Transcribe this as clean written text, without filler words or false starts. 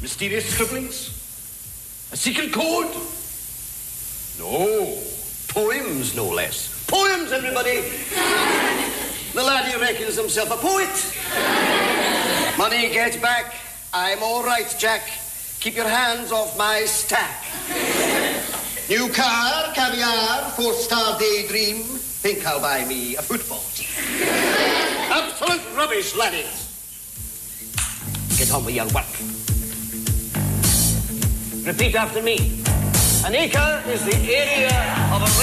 Mysterious scribblings? A secret code? No. Poems, no less. Poems, everybody. The laddie reckons himself a poet. Money, get back. I'm all right, Jack. Keep your hands off my stack. New car, caviar, 4-star daydream. Think I'll buy me a football team. Absolute rubbish, laddies. Get on with your work. Repeat after me. An acre is the area of a